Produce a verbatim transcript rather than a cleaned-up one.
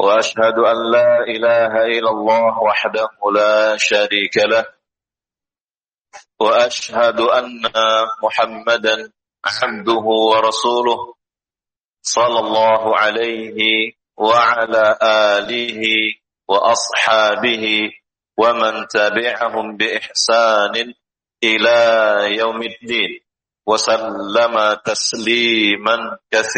وأشهد أن لا إله إلا الله وحده لا شريك له وأشهد أن محمدا عبده ورسوله صلى الله عليه وعلى آله وأصحابه ومن تبعهم بإحسان إلى يوم الدين وسلم تسليما كثيرا